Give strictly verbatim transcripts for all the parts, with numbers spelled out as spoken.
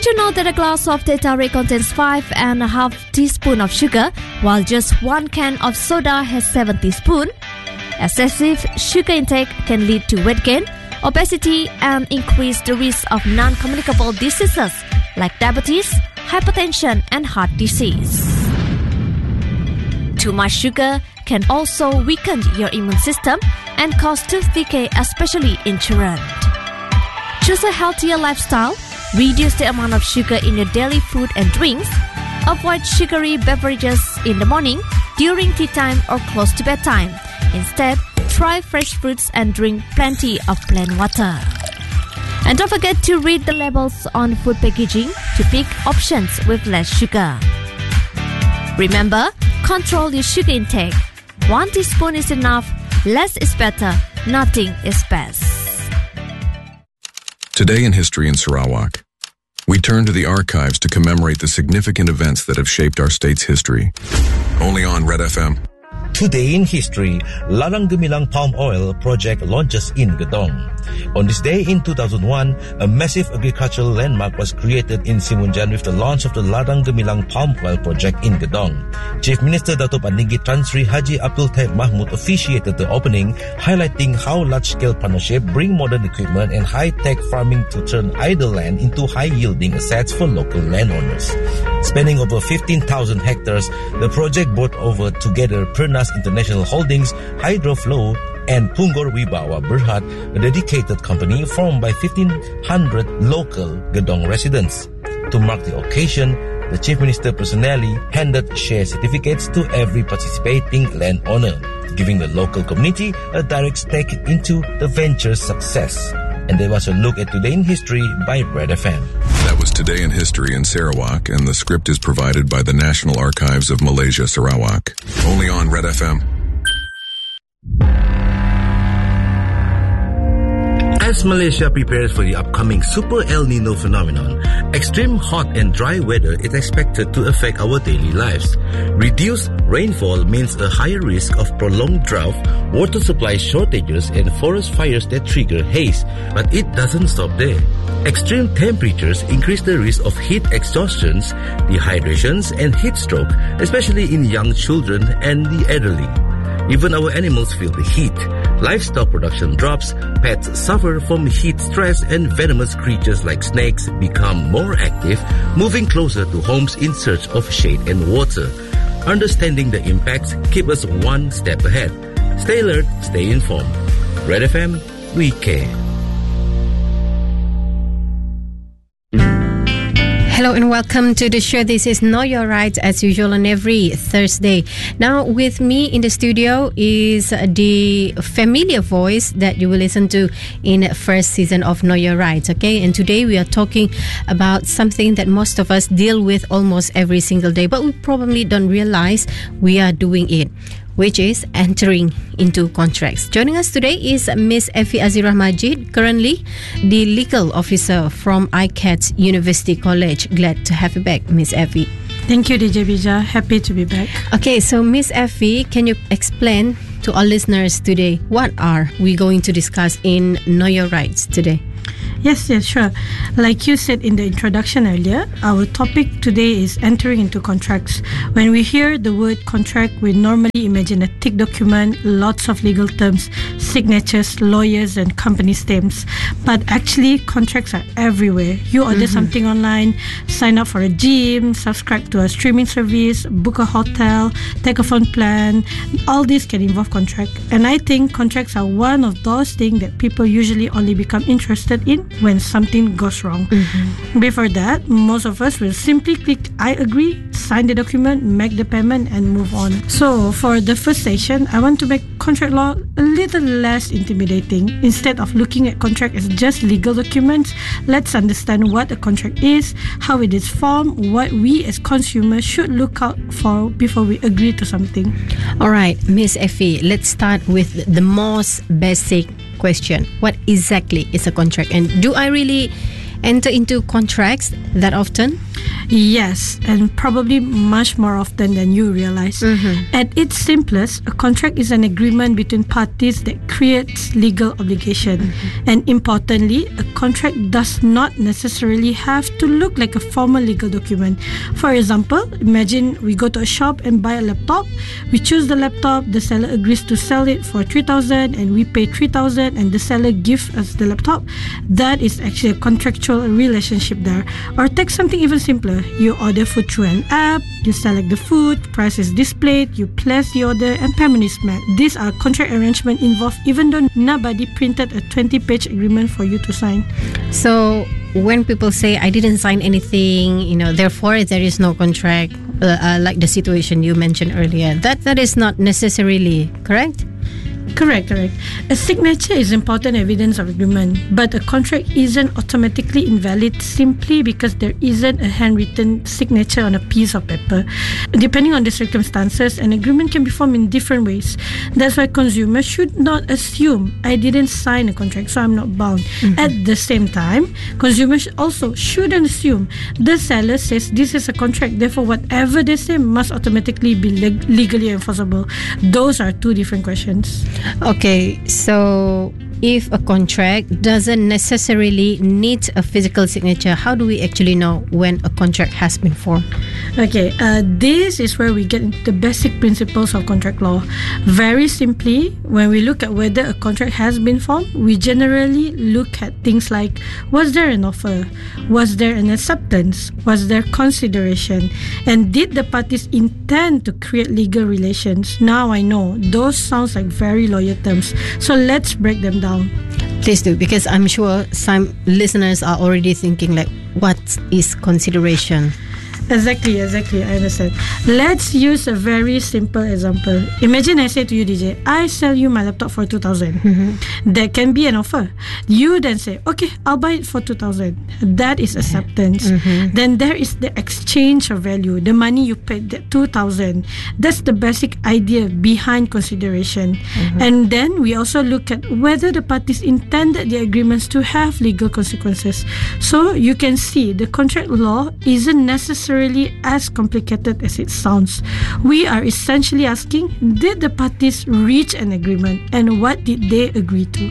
Did you know that a glass of teh tarik contains five and a half teaspoon of sugar, while just one can of soda has seven teaspoons? Excessive sugar intake can lead to weight gain, obesity, and increase the risk of non-communicable diseases like diabetes, hypertension, and heart disease. Too much sugar can also weaken your immune system and cause tooth decay, especially in children. Choose a healthier lifestyle. Reduce the amount of sugar in your daily food and drinks. Avoid sugary beverages in the morning, during tea time, or close to bedtime. Instead, try fresh fruits and drink plenty of plain water. And don't forget to read the labels on food packaging to pick options with less sugar. Remember, control your sugar intake. One teaspoon is enough, less is better, nothing is best. Today in History in Sarawak, we turn to the archives to commemorate the significant events that have shaped our state's history. Only on Red F M. Today in History, Ladang Gemilang Palm Oil Project launches in Gedong. On this day in two thousand one, a massive agricultural landmark was created in Simunjan with the launch of the Ladang Gemilang Palm Oil Project in Gedong. Chief Minister Datuk Paninggi Tan Sri Haji Abdul Taib Mahmud officiated the opening, highlighting how large-scale partnership bring modern equipment and high-tech farming to turn idle land into high-yielding assets for local landowners. Spanning over fifteen thousand hectares, the project brought over together Pernas International Holdings, Hydroflow, and Punggol Wibawa Berhad, a dedicated company formed by fifteen hundred local Gedong residents. To mark the occasion, the Chief Minister personally handed share certificates to every participating landowner, giving the local community a direct stake into the venture's success. And there was a look at Today in History by Red F M. That was Today in History in Sarawak, and the script is provided by the National Archives of Malaysia, Sarawak. Only on Red F M. As Malaysia prepares for the upcoming Super El Nino phenomenon, extreme hot and dry weather is expected to affect our daily lives. Reduced rainfall means a higher risk of prolonged drought, water supply shortages, and forest fires that trigger haze. But it doesn't stop there. Extreme temperatures increase the risk of heat exhaustions, dehydrations, and heat stroke, especially in young children and the elderly. Even our animals feel the heat. Livestock production drops, pets suffer from heat stress, and venomous creatures like snakes become more active, moving closer to homes in search of shade and water. Understanding the impacts keep us one step ahead. Stay alert, stay informed. Red F M, we care. Hello and welcome to the show. This is Know Your Rights as usual on every Thursday. Now with me in the studio is the familiar voice that you will listen to in the first season of Know Your Rights. Okay, and today we are talking about something that most of us deal with almost every single day, but we probably don't realize we are doing it, which is entering into contracts. Joining us today is Miss Effie Azirah Majid, currently the legal officer from I C A T University College. Glad to have you back, Miss Effie. Thank you, D J Bija. Happy to be back. Okay, so Miss Effie, can you explain to our listeners today what are we going to discuss in Know Your Rights today? Yes, yes, sure. Like you said in the introduction earlier, our topic today is entering into contracts. When we hear the word contract, we normally imagine a thick document, lots of legal terms, signatures, lawyers, and company stamps. But actually, contracts are everywhere. You order mm-hmm. something online, sign up for a gym, subscribe to a streaming service, book a hotel, take a phone plan. All this can involve contract. And I think contracts are one of those things that people usually only become interested in when something goes wrong. Mm-hmm. Before that, most of us will simply click I agree, sign the document, make the payment, and move on. So for the first session, I want to make contract law a little less intimidating. Instead of looking at contract as just legal documents, let's understand what a contract is, how it is formed, what we as consumers should look out for before we agree to something. Alright, Miss Effie, let's start with the most basic question. What exactly is a contract, and do I really enter into contracts that often? Yes, and probably much more often than you realize. Mm-hmm. At its simplest, a contract is an agreement between parties that creates legal obligation. Mm-hmm. And importantly, a contract does not necessarily have to look like a formal legal document. For example, imagine we go to a shop and buy a laptop. We choose the laptop, the seller agrees to sell it for three thousand and we pay three thousand and the seller gives us the laptop. That is actually a contractual relationship there. Or take something even simpler. You order food through an app, you select the food, price is displayed, you place the order, and payment is made. These are contract arrangements involved even though nobody printed a twenty-page agreement for you to sign. So when people say I didn't sign anything, you know, therefore there is no contract, uh, uh, like the situation you mentioned earlier, that that is not necessarily correct. Correct, correct. A signature is important evidence of agreement, but a contract isn't automatically invalid simply because there isn't a handwritten signature on a piece of paper. Depending on the circumstances, an agreement can be formed in different ways. That's why consumers should not assume I didn't sign a contract, so I'm not bound. Mm-hmm. At the same time, consumers also shouldn't assume the seller says this is a contract, therefore whatever they say must automatically be leg- legally enforceable. Those are two different questions. Okay, so if a contract doesn't necessarily need a physical signature, how do we actually know when a contract has been formed? Okay, uh, this is where we get into the basic principles of contract law. Very simply, when we look at whether a contract has been formed, we generally look at things like, was there an offer? Was there an acceptance? Was there consideration? And did the parties intend to create legal relations? Now I know, those sounds like very lawyer terms. So let's break them down. Please do, because I'm sure some listeners are already thinking like, what is consideration? Exactly, exactly. I understand. Let's use a very simple example. Imagine I say to you, D J, I sell you my laptop for two thousand. Mm-hmm. That can be an offer. You then say, okay, I'll buy it for two thousand. That is acceptance. Mm-hmm. Then there is the exchange of value. The money you paid, that two thousand. That's the basic idea behind consideration. Mm-hmm. And then we also look at whether the parties intended the agreements to have legal consequences. So you can see the contract law isn't necessarily as complicated as it sounds. We are essentially asking, did the parties reach an agreement and what did they agree to?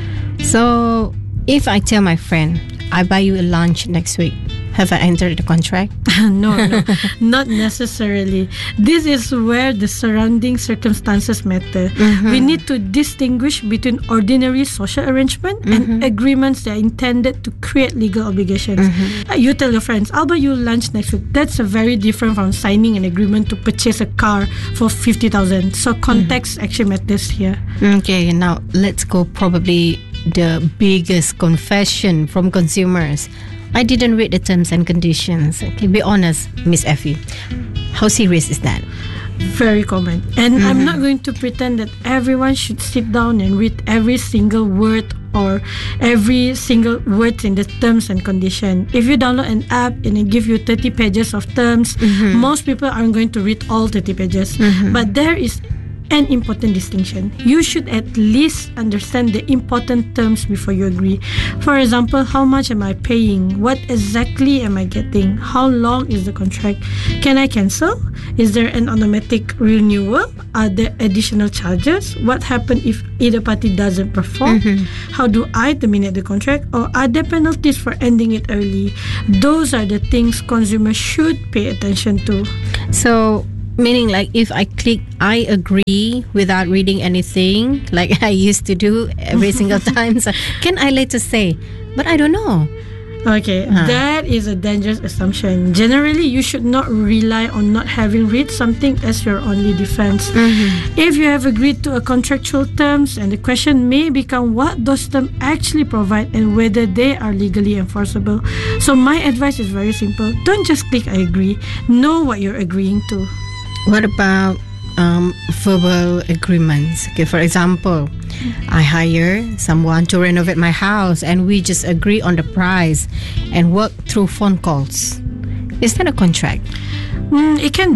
So if I tell my friend, I buy you a lunch next week, have I entered the contract? no, no, not necessarily. This is where the surrounding circumstances matter. Mm-hmm. We need to distinguish between ordinary social arrangement mm-hmm. and agreements that are intended to create legal obligations. Mm-hmm. Uh, you tell your friends, I'll buy you lunch next week. That's a very different from signing an agreement to purchase a car for fifty thousand. So context mm-hmm. actually matters here. Okay, now let's go probably the biggest confession from consumers. I didn't read the terms and conditions. Okay, be honest, Miss Effie. How serious is that? Very common. And mm-hmm. I'm not going to pretend that everyone should sit down and read every single word or every single word in the terms and condition. If you download an app and it gives you thirty pages of terms, mm-hmm. most people aren't going to read all thirty pages. Mm-hmm. But there is an important distinction. You should at least understand the important terms before you agree. For example, how much am I paying? What exactly am I getting? How long is the contract? Can I cancel? Is there an automatic renewal? Are there additional charges? What happens if either party doesn't perform? Mm-hmm. How do I terminate the contract? Or are there penalties for ending it early? Those are the things consumers should pay attention to. So, meaning like if I click I agree without reading anything like I used to do every single time, so can I later say, but I don't know? Okay, huh. That is a dangerous assumption. Generally, you should not rely on not having read something as your only defense. Mm-hmm. If you have agreed to a contractual terms, and the question may become what those terms actually provide and whether they are legally enforceable. So my advice is very simple. Don't just click I agree. Know what you're agreeing to. What about um, verbal agreements? Okay, for example, I hire someone to renovate my house and we just agree on the price and work through phone calls. Is that a contract? Mm, it can be.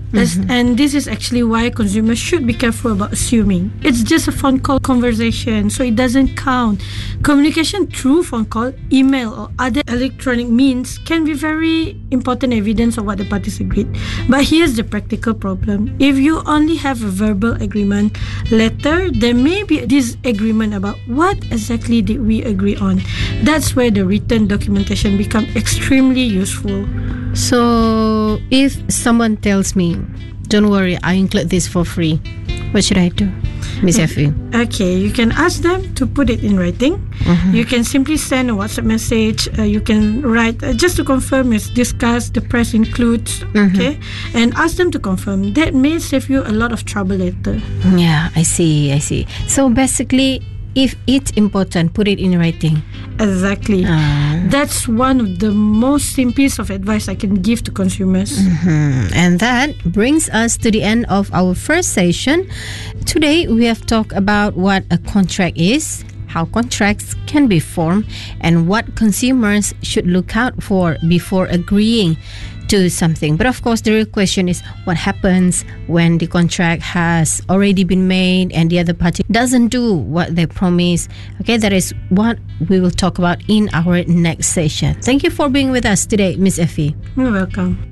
Mm-hmm. And this is actually why consumers should be careful about assuming. It's just a phone call conversation, so it doesn't count. Communication through phone call, email, or other electronic means can be very important evidence of what the parties agreed. But here's the practical problem. If you only have a verbal agreement letter, there may be a disagreement about what exactly did we agree on. That's where the written documentation becomes extremely useful. So, if someone tells me, don't worry, I include this for free, what should I do, Miss Effie? Okay, you can ask them to put it in writing. Mm-hmm. You can simply send a WhatsApp message. Uh, you can write, uh, just to confirm, it's discussed, the price includes, mm-hmm. okay? And ask them to confirm. That may save you a lot of trouble later. Yeah, I see, I see. So, basically, if it's important, put it in writing. Exactly. Uh, That's one of the most simple piece of advice I can give to consumers. Mm-hmm. And that brings us to the end of our first session. Today, we have talked about what a contract is, how contracts can be formed, and what consumers should look out for before agreeing to something. But of course, the real question is what happens when the contract has already been made and the other party doesn't do what they promise. Okay, that is what we will talk about in our next session. Thank you for being with us today, Miss Effie. You're welcome.